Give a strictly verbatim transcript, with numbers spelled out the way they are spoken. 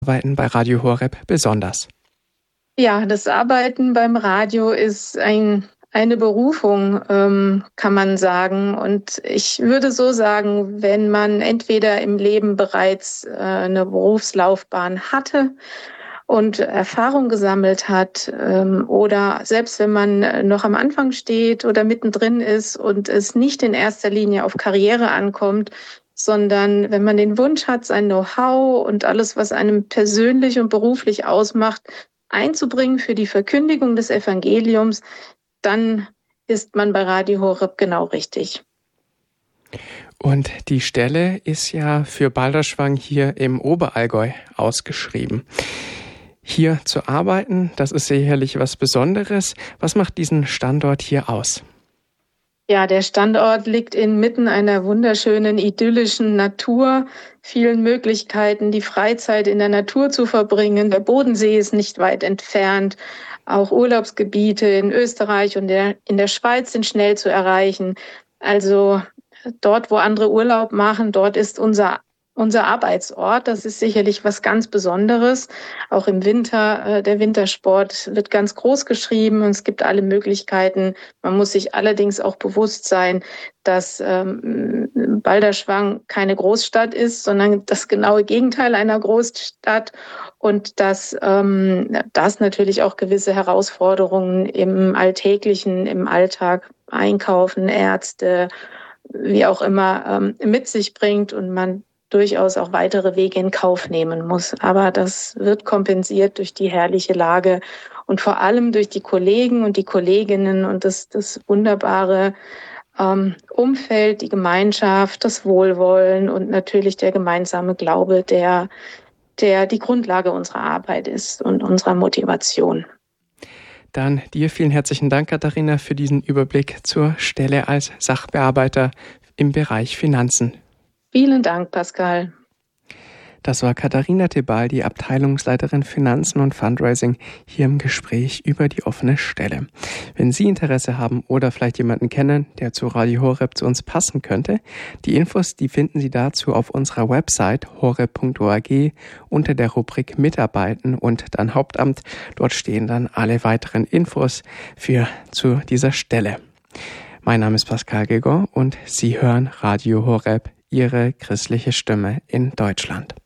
Arbeiten bei Radio Horeb besonders? Ja, das Arbeiten beim Radio ist ein, eine Berufung, ähm, kann man sagen. Und ich würde so sagen, wenn man entweder im Leben bereits äh, eine Berufslaufbahn hatte und Erfahrung gesammelt hat, ähm, oder selbst wenn man noch am Anfang steht oder mittendrin ist und es nicht in erster Linie auf Karriere ankommt, sondern wenn man den Wunsch hat, sein Know-how und alles, was einem persönlich und beruflich ausmacht, einzubringen für die Verkündigung des Evangeliums, dann ist man bei Radio Horeb genau richtig. Und die Stelle ist ja für Balderschwang hier im Oberallgäu ausgeschrieben. Hier zu arbeiten, das ist sicherlich was Besonderes. Was macht diesen Standort hier aus? Ja, der Standort liegt inmitten einer wunderschönen, idyllischen Natur, vielen Möglichkeiten, die Freizeit in der Natur zu verbringen. Der Bodensee ist nicht weit entfernt. Auch Urlaubsgebiete in Österreich und der, in der Schweiz sind schnell zu erreichen. Also dort, wo andere Urlaub machen, dort ist unser Unser Arbeitsort. Das ist sicherlich was ganz Besonderes. Auch im Winter, äh, der Wintersport wird ganz groß geschrieben und es gibt alle Möglichkeiten. Man muss sich allerdings auch bewusst sein, dass ähm, Balderschwang keine Großstadt ist, sondern das genaue Gegenteil einer Großstadt und dass ähm, das natürlich auch gewisse Herausforderungen im Alltäglichen, im Alltag, Einkaufen, Ärzte, wie auch immer, ähm, mit sich bringt und man durchaus auch weitere Wege in Kauf nehmen muss. Aber das wird kompensiert durch die herrliche Lage und vor allem durch die Kollegen und die Kolleginnen und das, das wunderbare ähm, Umfeld, die Gemeinschaft, das Wohlwollen und natürlich der gemeinsame Glaube, der, der die Grundlage unserer Arbeit ist und unserer Motivation. Dann dir vielen herzlichen Dank, Katharina, für diesen Überblick zur Stelle als Sachbearbeiter im Bereich Finanzen. Vielen Dank, Pascal. Das war Katharina Tebaldi, Abteilungsleiterin Finanzen und Fundraising, hier im Gespräch über die offene Stelle. Wenn Sie Interesse haben oder vielleicht jemanden kennen, der zu Radio Horeb zu uns passen könnte, die Infos, die finden Sie dazu auf unserer Website horeb punkt org unter der Rubrik Mitarbeiten und dann Hauptamt. Dort stehen dann alle weiteren Infos für zu dieser Stelle. Mein Name ist Pascal Gegon und Sie hören Radio Horeb, Ihre christliche Stimme in Deutschland.